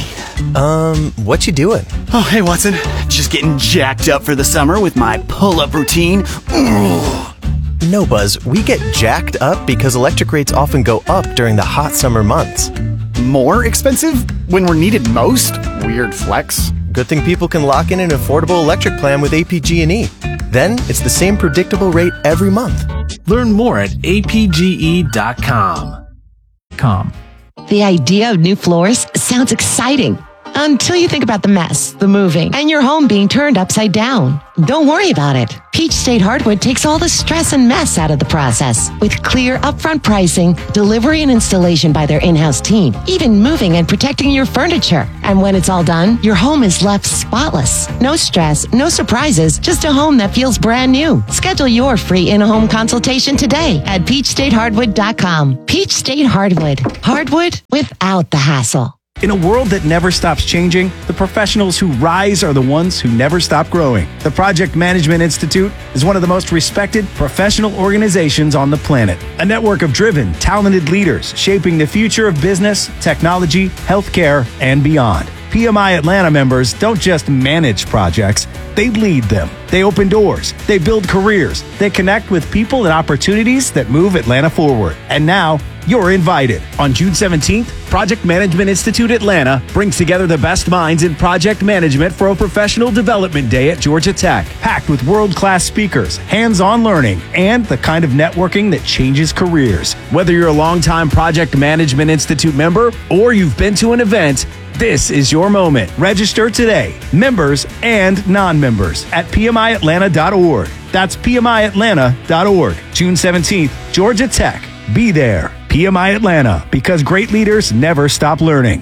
Um, what you doing? Oh, hey, Watson. Just getting jacked up for the summer with my pull-up routine. Ooh. No, Buzz. We get jacked up because electric rates often go up during the hot summer months. More expensive when we're needed most? Weird flex. Good thing people can lock in an affordable electric plan with A P G and E. Then it's the same predictable rate every month. Learn more at A P G E dot com. Com. The idea of new floors sounds exciting until you think about the mess, the moving, and your home being turned upside down. Don't worry about it. Peach State Hardwood takes all the stress and mess out of the process with clear upfront pricing, delivery and installation by their in-house team, even moving and protecting your furniture. And when it's all done, your home is left spotless. No stress, no surprises, just a home that feels brand new. Schedule your free in-home consultation today at peach state hardwood dot com. Peach State Hardwood. Hardwood without the hassle. In a world that never stops changing, the professionals who rise are the ones who never stop growing. The Project Management Institute is one of the most respected professional organizations on the planet. A network of driven, talented leaders shaping the future of business, technology, healthcare, and beyond. P M I Atlanta members don't just manage projects, they lead them. They open doors, they build careers, they connect with people and opportunities that move Atlanta forward. And now, you're invited. On June seventeenth, Project Management Institute Atlanta brings together the best minds in project management for a professional development day at Georgia Tech, packed with world-class speakers, hands-on learning, and the kind of networking that changes careers. Whether you're a longtime Project Management Institute member or you've been to an event, this is your moment. Register today, members and non-members, at P M I Atlanta dot org. That's P M I Atlanta dot org. June seventeenth, Georgia Tech. Be there. P M I Atlanta, because great leaders never stop learning.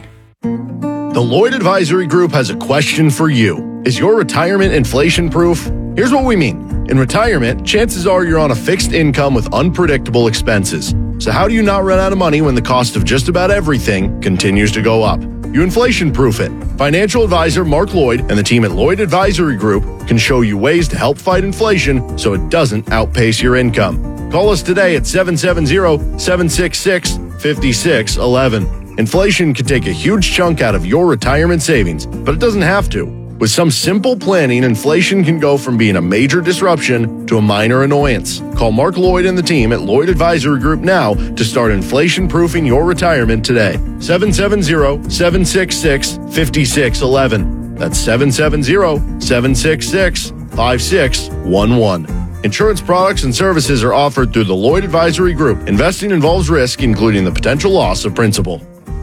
The Lloyd Advisory Group has a question for you. Is your retirement inflation proof? Here's what we mean. In retirement, chances are you're on a fixed income with unpredictable expenses. So how do you not run out of money when the cost of just about everything continues to go up? You inflation-proof it. Financial advisor Mark Lloyd and the team at Lloyd Advisory Group can show you ways to help fight inflation so it doesn't outpace your income. Call us today at seven seven zero, seven six six, five six one one. Inflation can take a huge chunk out of your retirement savings, but it doesn't have to. With some simple planning, inflation can go from being a major disruption to a minor annoyance. Call Mark Lloyd and the team at Lloyd Advisory Group now to start inflation-proofing your retirement today. seven seven zero, seven six six, five six one one. That's seven seven zero, seven six six, five six one one. Insurance products and services are offered through the Lloyd Advisory Group. Investing involves risk, including the potential loss of principal.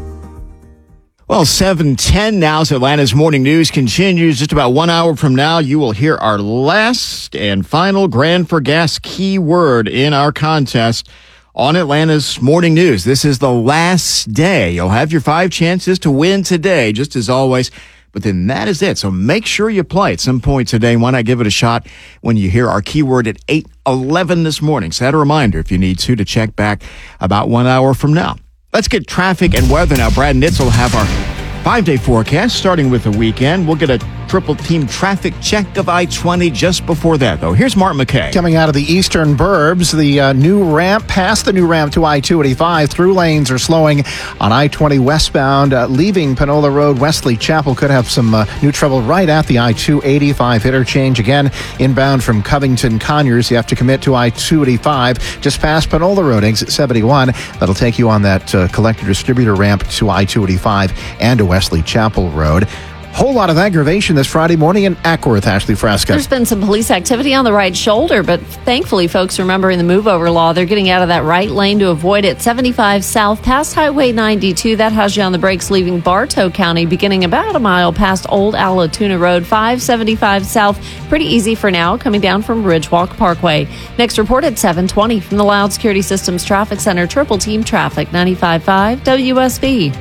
Well, seven ten now, so Atlanta's Morning News continues. Just about one hour from now, you will hear our last and final Grand for Gas keyword in our contest on Atlanta's Morning News. This is the last day. You'll have your five chances to win today, just as always. But then that is it. So make sure you play at some point today. Why not give it a shot when you hear our keyword at eight eleven this morning? Set a reminder if you need to, to check back about one hour from now. Let's get traffic and weather now. Brad Nitz will have our five-day forecast starting with the weekend. We'll get a triple team traffic check of I twenty just before that, though. Here's Mark McKay. Coming out of the eastern burbs, the uh, new ramp, past the new ramp to I two eighty-five, through lanes are slowing on I twenty westbound, uh, leaving Panola Road. Wesley Chapel could have some uh, new trouble right at the I two eighty-five interchange. Again, inbound from Covington Conyers, you have to commit to I two eighty-five, just past Panola Road, exit seventy-one. That'll take you on that uh, collector distributor ramp to I two eighty-five and to Wesley Chapel Road. Whole lot of aggravation this Friday morning in Ackworth, Ashley Fresca. There's been some police activity on the right shoulder, but thankfully, folks remembering the move-over law, they're getting out of that right lane to avoid it. seventy-five south past Highway ninety-two. That has you on the brakes leaving Bartow County, beginning about a mile past Old Allatoona Road. five seventy-five south, pretty easy for now, coming down from Ridgewalk Parkway. Next report at seven twenty from the Loud Security Systems Traffic Center. Triple Team Traffic, ninety-five point five W S B.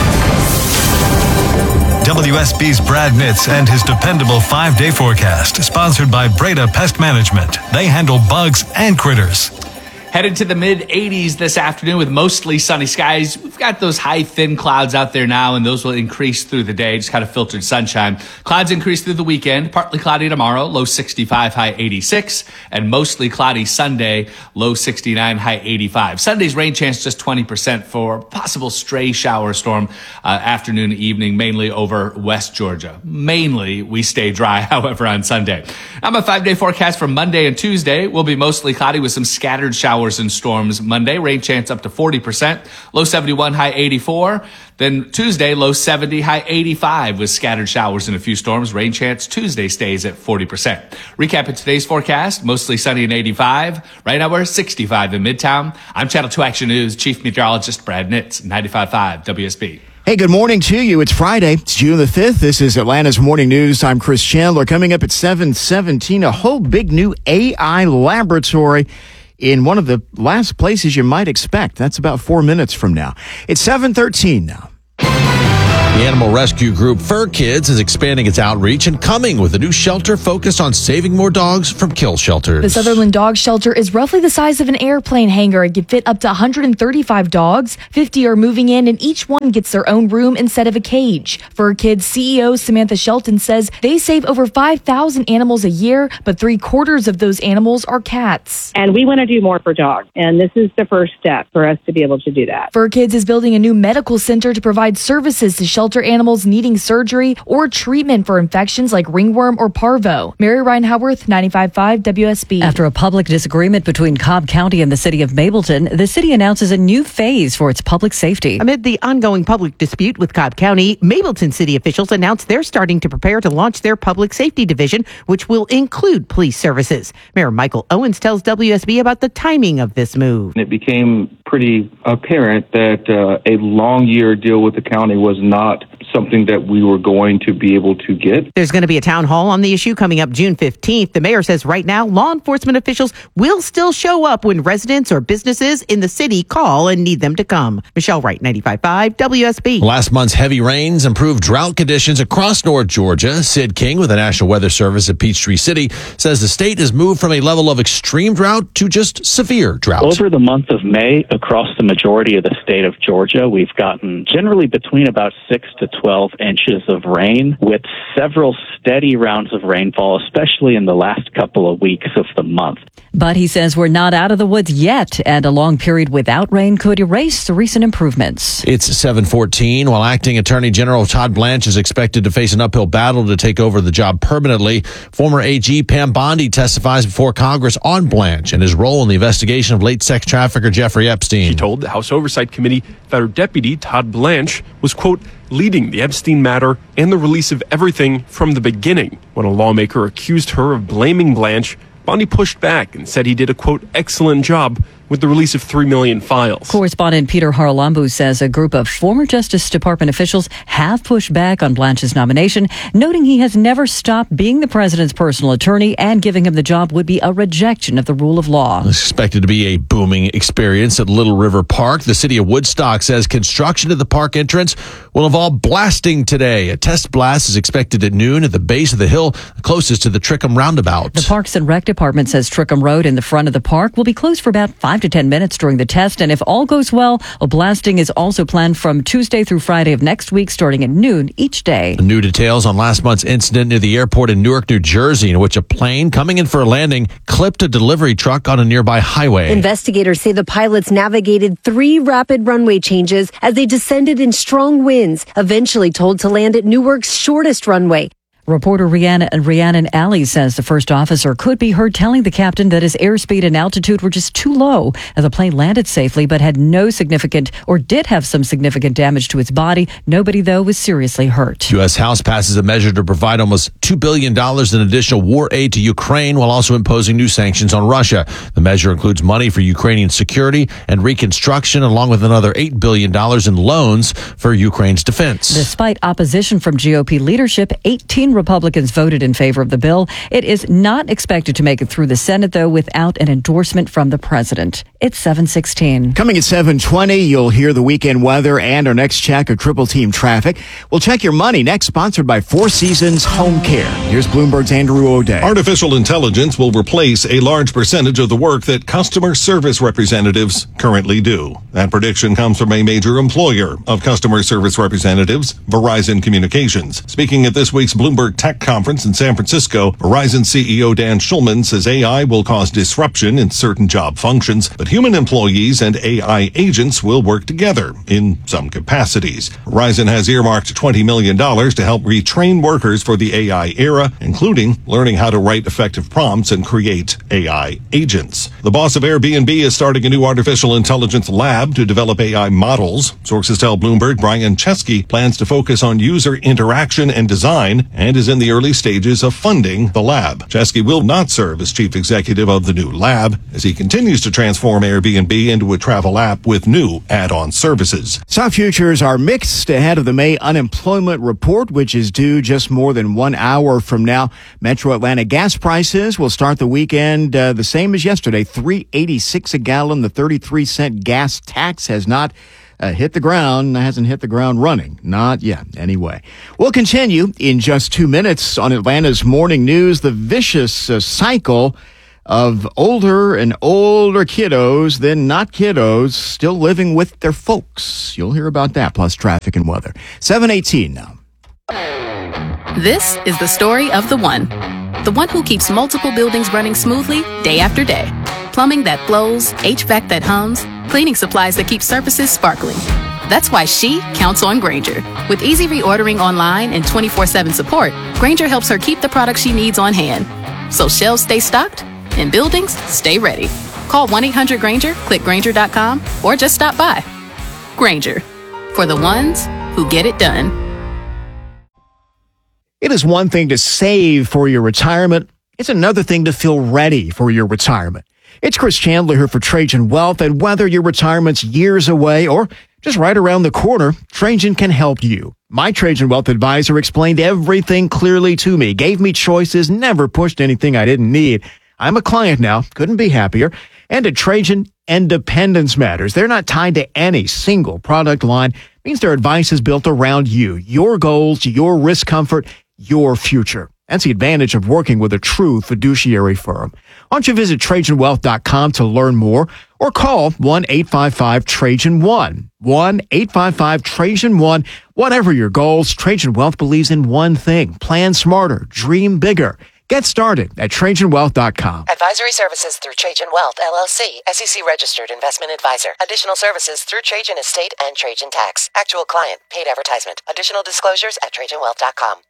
W S B's Brad Nitz and his dependable five-day forecast, sponsored by Breda Pest Management. They handle bugs and critters. Headed to the mid eighties this afternoon with mostly sunny skies. We've got those high, thin clouds out there now, and those will increase through the day, just kind of filtered sunshine. Clouds increase through the weekend. Partly cloudy tomorrow, low sixty-five, high eighty-six, and mostly cloudy Sunday, low sixty-nine, high eighty-five. Sunday's rain chance just twenty percent for possible stray shower storm uh, afternoon, evening, mainly over West Georgia. Mainly, we stay dry, however, on Sunday. Now, my five-day forecast for Monday and Tuesday will be mostly cloudy with some scattered showers and storms Monday. Rain chance up to forty percent. Low seventy-one. eighty-one, high eighty-four. Then Tuesday, low seventy, high eighty-five with scattered showers and a few storms. Rain chance Tuesday stays at forty percent. Recapping today's forecast, mostly sunny and eighty-five. Right now we're sixty-five in Midtown. I'm Channel two Action News Chief Meteorologist Brad Nitz, ninety-five point five W S B. Hey, good morning to you. It's Friday. It's June the fifth. This is Atlanta's Morning News. I'm Chris Chandler. Coming up at seven seventeen, a whole big new A I laboratory in one of the last places you might expect. That's about four minutes from now. It's seven thirteen now. The animal rescue group Fur Kids is expanding its outreach and coming with a new shelter focused on saving more dogs from kill shelters. The Sutherland Dog Shelter is roughly the size of an airplane hangar. It can fit up to one hundred thirty-five dogs. fifty are moving in, and each one gets their own room instead of a cage. Fur Kids C E O Samantha Shelton says they save over five thousand animals a year, but three quarters of those animals are cats. And we want to do more for dogs, and this is the first step for us to be able to do that. Fur Kids is building a new medical center to provide services to shelter animals needing surgery or treatment for infections like ringworm or parvo. Mary Ryan Howarth, ninety-five point five W S B. After a public disagreement between Cobb County and the city of Mableton, the city announces a new phase for its public safety. Amid the ongoing public dispute with Cobb County, Mableton city officials announced they're starting to prepare to launch their public safety division, which will include police services. Mayor Michael Owens tells W S B about the timing of this move. It became pretty apparent that uh, a long year deal with the county was not something that we were going to be able to get. There's going to be a town hall on the issue coming up June fifteenth. The mayor says right now, law enforcement officials will still show up when residents or businesses in the city call and need them to come. Michelle Wright, ninety-five point five W S B. Last month's heavy rains improved drought conditions across North Georgia. Sid King with the National Weather Service at Peachtree City says the state has moved from a level of extreme drought to just severe drought. Over the month of May, across the majority of the state of Georgia, we've gotten generally between about six to twelve inches of rain, with several steady rounds of rainfall, especially in the last couple of weeks of the month. But he says we're not out of the woods yet, and a long period without rain could erase the recent improvements. It's seven fourteen. While Acting Attorney General Todd Blanche is expected to face an uphill battle to take over the job permanently, former A G Pam Bondi testifies before Congress on Blanche and his role in the investigation of late sex trafficker Jeffrey Epstein. She told the House Oversight Committee that her deputy, Todd Blanche, was, quote, leading the Epstein matter and the release of everything from the beginning. When a lawmaker accused her of blaming Blanche, Bondi pushed back and said he did a, quote, excellent job with the release of three million files. Correspondent Peter Harlambu says a group of former Justice Department officials have pushed back on Blanche's nomination, noting he has never stopped being the president's personal attorney, and giving him the job would be a rejection of the rule of law. It's expected to be a booming experience at Little River Park. The city of Woodstock says construction of the park entrance will involve blasting today. A test blast is expected at noon at the base of the hill closest to the Trickham Roundabout. The Parks and Rec Department says Trickham Road in the front of the park will be closed for about five to ten minutes during the test, and if all goes well, a blasting is also planned from Tuesday through Friday of next week, starting at noon each day. New details on last month's incident near the airport in Newark, New Jersey, in which a plane coming in for a landing clipped a delivery truck on a nearby highway. Investigators say the pilots navigated three rapid runway changes as they descended in strong winds, eventually told to land at Newark's shortest runway. Reporter Rhiannon, Rhiannon Alley says the first officer could be heard telling the captain that his airspeed and altitude were just too low, and the plane landed safely but had no significant or did have some significant damage to its body. Nobody, though, was seriously hurt. U S. House passes a measure to provide almost two billion dollars in additional war aid to Ukraine while also imposing new sanctions on Russia. The measure includes money for Ukrainian security and reconstruction, along with another eight billion dollars in loans for Ukraine's defense. Despite opposition from G O P leadership, eighteen Republicans voted in favor of the bill. It is not expected to make it through the Senate, though, without an endorsement from the president. It's seven sixteen. Coming at seven twenty, you'll hear the weekend weather and our next check of Triple Team traffic. We'll check your money next, sponsored by Four Seasons Home Care. Here's Bloomberg's Andrew O'Day. Artificial intelligence will replace a large percentage of the work that customer service representatives currently do. That prediction comes from a major employer of customer service representatives, Verizon Communications. Speaking at this week's Bloomberg Bloomberg Tech Conference in San Francisco, Verizon C E O Dan Schulman says A I will cause disruption in certain job functions, but human employees and A I agents will work together in some capacities. Verizon has earmarked twenty million dollars to help retrain workers for the A I era, including learning how to write effective prompts and create A I agents. The boss of Airbnb is starting a new artificial intelligence lab to develop A I models. Sources tell Bloomberg Brian Chesky plans to focus on user interaction and design and is in the early stages of funding the lab. Chesky will not serve as chief executive of the new lab as he continues to transform Airbnb into a travel app with new add-on services. Stock futures are mixed ahead of the May unemployment report, which is due just more than one hour from now. Metro Atlanta gas prices will start the weekend uh, the same as yesterday, three eighty-six a gallon. The thirty-three cent gas tax has not Uh, hit the ground, hasn't hit the ground running. Not yet, anyway. We'll continue in just two minutes on Atlanta's Morning News. The vicious uh, cycle of older and older kiddos, then not kiddos, still living with their folks. You'll hear about that, plus traffic and weather. seven eighteen now. This is the story of the one. The one who keeps multiple buildings running smoothly day after day. Plumbing that flows, H V A C that hums, cleaning supplies that keep surfaces sparkling. That's why she counts on Grainger. With easy reordering online and twenty-four seven support, Grainger helps her keep the products she needs on hand. So shelves stay stocked and buildings stay ready. Call one eight hundred Grainger, click Grainger dot com, or just stop by. Grainger, for the ones who get it done. It is one thing to save for your retirement. It's another thing to feel ready for your retirement. It's Chris Chandler here for Trajan Wealth, and whether your retirement's years away or just right around the corner, Trajan can help you. My Trajan Wealth advisor explained everything clearly to me, gave me choices, never pushed anything I didn't need. I'm a client now, couldn't be happier. And at Trajan, independence matters. They're not tied to any single product line. It means their advice is built around you, your goals, your risk comfort, your future. That's the advantage of working with a true fiduciary firm. Why don't you visit Trajan Wealth dot com to learn more or call one eight five five Trajan one. one eight five five Trajan one. Whatever your goals, Trajan Wealth believes in one thing. Plan smarter. Dream bigger. Get started at Trajan Wealth dot com. Advisory services through Trajan Wealth, L L C, S E C registered investment advisor. Additional services through Trajan Estate and Trajan Tax. Actual client, paid advertisement. Additional disclosures at Trajan Wealth dot com.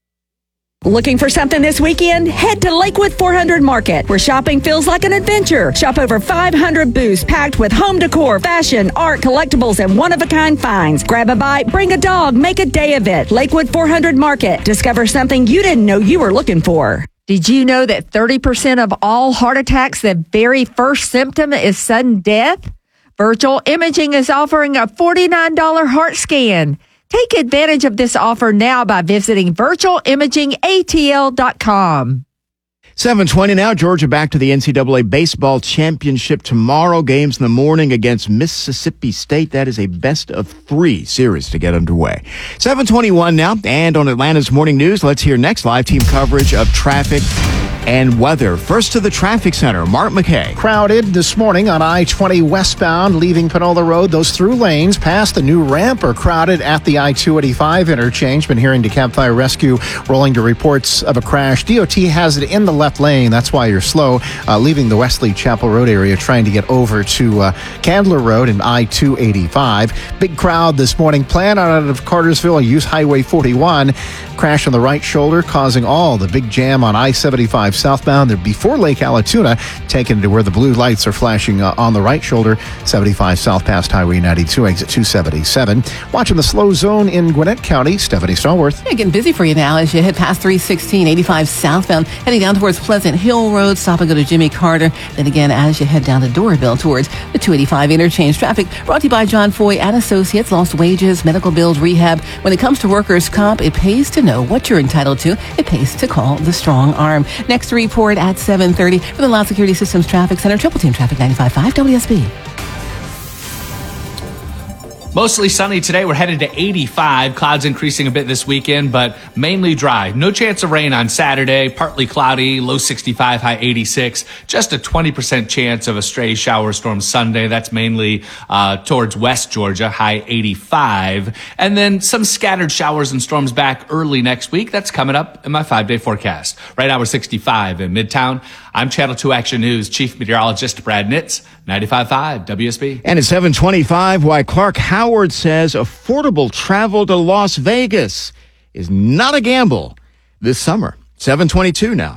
Looking for something this weekend? Head to Lakewood four hundred Market, where shopping feels like an adventure. Shop over five hundred booths packed with home decor, fashion, art, collectibles, and one-of-a-kind finds. Grab a bite, bring a dog, make a day of it. Lakewood four hundred Market. Discover something you didn't know you were looking for. Did you know that thirty percent of all heart attacks, the very first symptom is sudden death? Virtual Imaging is offering a forty-nine dollars heart scan. Take advantage of this offer now by visiting virtual imaging A T L dot com. seven twenty now. Georgia back to the N C double A baseball championship tomorrow. Games in the morning against Mississippi State. That is a best of three series to get underway. seven twenty-one now. And on Atlanta's Morning News, let's hear next live team coverage of traffic and weather. First to the traffic center, Mark McKay. Crowded this morning on I twenty westbound, leaving Panola Road. Those through lanes past the new ramp are crowded at the I two eighty-five interchange. Been hearing DeKalb Fire Rescue rolling to reports of a crash. D O T has it in the left lane. That's why you're slow, uh, leaving the Wesley Chapel Road area, trying to get over to uh, Candler Road and I two eighty-five. Big crowd this morning. Plan out of Cartersville. Use Highway forty-one. Crash on the right shoulder, causing all the big jam on I seventy-five southbound. They're before Lake Allatoona, taken to where the blue lights are flashing uh, on the right shoulder. seventy-five south past Highway ninety-two, exit two seventy-seven. Watching the slow zone in Gwinnett County, Stephanie Stallworth. Yeah, getting busy for you now as you head past three sixteen, eighty-five southbound, heading down towards Pleasant Hill Road. Stop and go to Jimmy Carter. Then again, as you head down to Doraville towards the two eighty-five interchange. Traffic brought to you by John Foy and Associates. Lost wages, medical bills, rehab. When it comes to workers' comp, it pays to know what you're entitled to. It pays to call the Strong Arm. Next report at seven thirty from the Loud Security Systems Traffic Center. Triple Team Traffic ninety-five point five W S B. Mostly sunny today. We're headed to eighty-five. Clouds increasing a bit this weekend, but mainly dry. No chance of rain on Saturday. Partly cloudy, low sixty-five, high eighty-six. Just a twenty percent chance of a stray shower storm Sunday. That's mainly uh, towards West Georgia, high eighty-five. And then some scattered showers and storms back early next week. That's coming up in my five-day forecast. Right now we're sixty-five in Midtown. I'm Channel two Action News Chief Meteorologist Brad Nitz, ninety-five point five W S B. And at seven twenty-five, why Clark Howard says affordable travel to Las Vegas is not a gamble this summer. seven twenty-two now.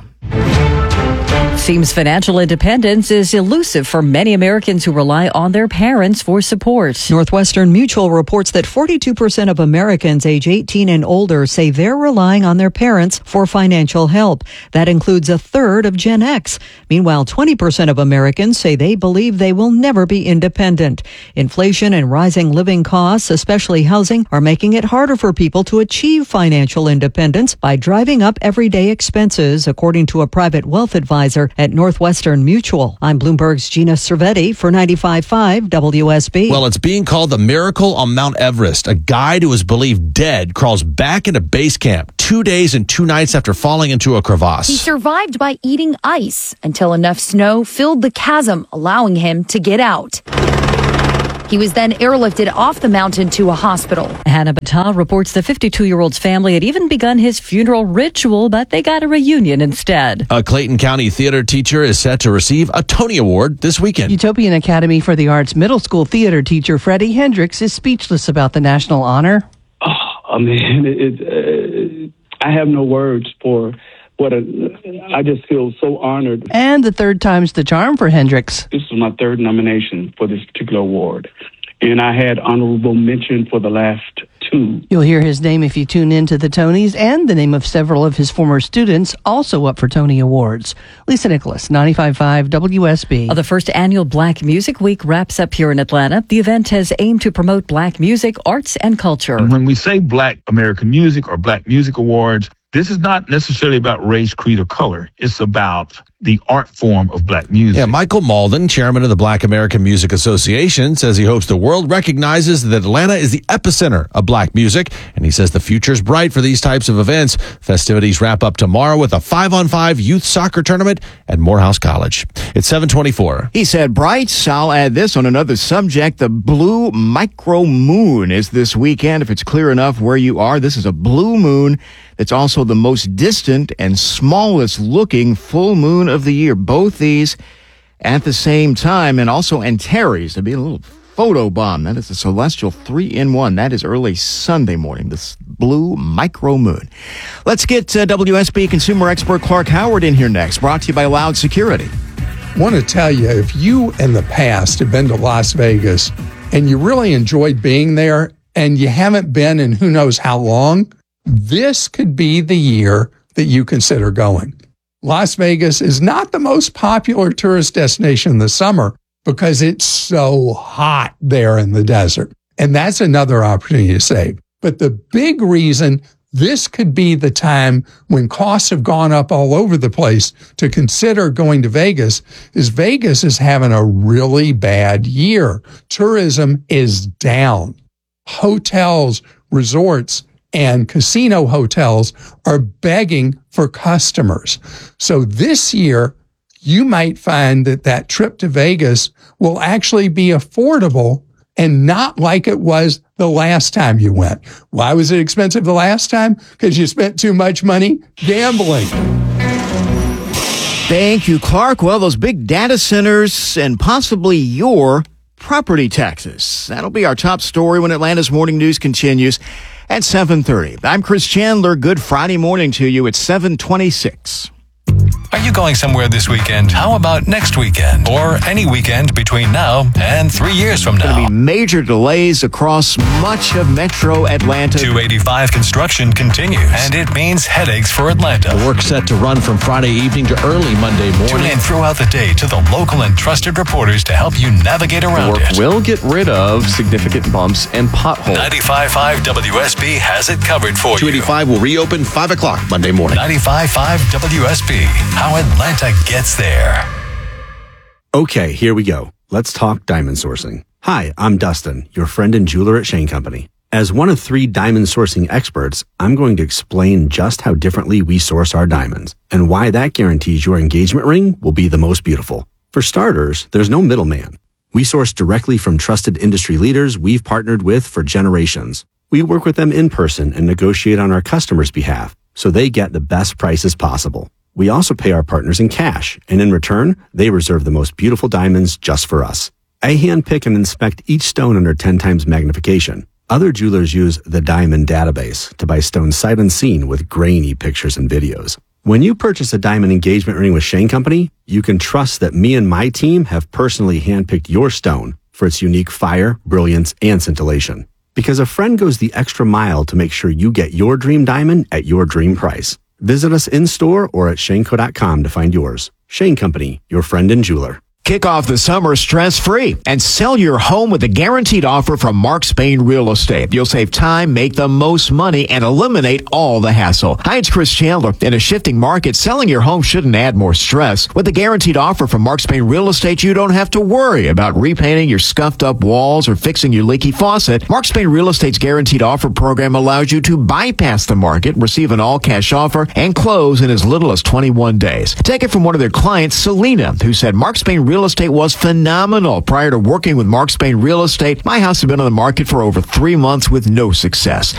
Seems financial independence is elusive for many Americans who rely on their parents for support. Northwestern Mutual reports that forty-two percent of Americans age eighteen and older say they're relying on their parents for financial help. That includes a third of Gen X. Meanwhile, twenty percent of Americans say they believe they will never be independent. Inflation and rising living costs, especially housing, are making it harder for people to achieve financial independence by driving up everyday expenses, according to a private wealth advisor at Northwestern Mutual. I'm Bloomberg's Gina Cervetti for ninety-five point five W S B. Well, it's being called the miracle on Mount Everest. A guide who was believed dead crawls back into base camp two days and two nights after falling into a crevasse. He survived by eating ice until enough snow filled the chasm, allowing him to get out. He was then airlifted off the mountain to a hospital. Hannah Batal reports the fifty-two-year-old's family had even begun his funeral ritual, but they got a reunion instead. A Clayton County theater teacher is set to receive a Tony Award this weekend. Utopian Academy for the Arts middle school theater teacher Freddie Hendricks is speechless about the national honor. Oh, I mean, it, it, uh, I have no words for what a, I just feel so honored. And the third time's the charm for Hendricks. This was my third nomination for this particular award, and I had honorable mention for the last two. You'll hear his name if you tune in to the Tonys, and the name of several of his former students also up for Tony Awards. Lisa Nicholas, ninety-five point five W S B. Uh, the first annual Black Music Week wraps up here in Atlanta. The event has aimed to promote Black music, arts, and culture. When we say Black American Music or Black Music Awards, this is not necessarily about race, creed, or color. It's about the art form of Black music. Yeah, Michael Malden, chairman of the Black American Music Association, says he hopes the world recognizes that Atlanta is the epicenter of Black music, and he says the future's bright for these types of events. Festivities wrap up tomorrow with a five-on-five youth soccer tournament at Morehouse College. It's seven twenty-four. He said bright. I'll add this on another subject. The blue micro moon is this weekend. If it's clear enough where you are, this is a blue moon. It's also the most distant and smallest looking full moon of the year. Both these at the same time, and also Antares. There'll be a little photo bomb. That is a celestial three in one. That is early Sunday morning, this blue micro moon. Let's get uh, W S B consumer expert Clark Howard in here next. Brought to you by Loud Security. I want to tell you, if you in the past have been to Las Vegas and you really enjoyed being there and you haven't been in who knows how long, this could be the year that you consider going. Las Vegas is not the most popular tourist destination in the summer because it's so hot there in the desert. And that's another opportunity to save. But the big reason this could be the time when costs have gone up all over the place to consider going to Vegas is Vegas is having a really bad year. Tourism is down. Hotels, resorts, and casino hotels are begging for customers. So this year, you might find that that trip to Vegas will actually be affordable and not like it was the last time you went. Why was it expensive the last time? Because you spent too much money gambling. Thank you, Clark. Well, those big data centers and possibly your property taxes. That'll be our top story when Atlanta's Morning News continues at seven thirty. I'm Chris Chandler. Good Friday morning to you. It's seven twenty-six. Are you going somewhere this weekend? How about next weekend? Or any weekend between now and three years from now? Going to be major delays across much of metro Atlanta. two eighty-five construction continues, and it means headaches for Atlanta. The work set to run from Friday evening to early Monday morning. Tune in throughout the day to the local and trusted reporters to help you navigate around the work it. will get rid of significant bumps and potholes. ninety-five point five W S B has it covered for you. two eighty-five will reopen five o'clock Monday morning. ninety-five point five W S B. How Atlanta gets there. Okay, here we go. Let's talk diamond sourcing. Hi, I'm Dustin, your friend and jeweler at Shane Company. As one of three diamond sourcing experts, I'm going to explain just how differently we source our diamonds and why that guarantees your engagement ring will be the most beautiful. For starters, there's no middleman. We source directly from trusted industry leaders we've partnered with for generations. We work with them in person and negotiate on our customers' behalf so they get the best prices possible. We also pay our partners in cash, and in return, they reserve the most beautiful diamonds just for us. I handpick and inspect each stone under ten times magnification. Other jewelers use the Diamond Database to buy stones sight unseen with grainy pictures and videos. When you purchase a diamond engagement ring with Shane Company, you can trust that me and my team have personally handpicked your stone for its unique fire, brilliance, and scintillation. Because a friend goes the extra mile to make sure you get your dream diamond at your dream price. Visit us in-store or at shane co dot com to find yours. Shane Company, your friend and jeweler. Kick off the summer stress-free and sell your home with a guaranteed offer from Mark Spain Real Estate. You'll save time, make the most money, and eliminate all the hassle. Hi, it's Chris Chandler. In a shifting market, selling your home shouldn't add more stress. With a guaranteed offer from Mark Spain Real Estate, you don't have to worry about repainting your scuffed-up walls or fixing your leaky faucet. Mark Spain Real Estate's guaranteed offer program allows you to bypass the market, receive an all-cash offer, and close in as little as twenty-one days. Take it from one of their clients, Selena, who said Mark Spain Real Estate was phenomenal. Prior to working with Mark Spain Real Estate, my house had been on the market for over three months with no success.